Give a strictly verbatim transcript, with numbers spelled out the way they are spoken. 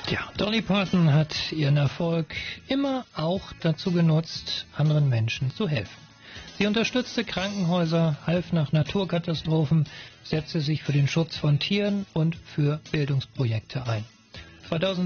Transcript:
Ja, Dolly Parton hat ihren Erfolg immer auch dazu genutzt, anderen Menschen zu helfen. Sie unterstützte Krankenhäuser, half nach Naturkatastrophen, setzte sich für den Schutz von Tieren und für Bildungsprojekte ein.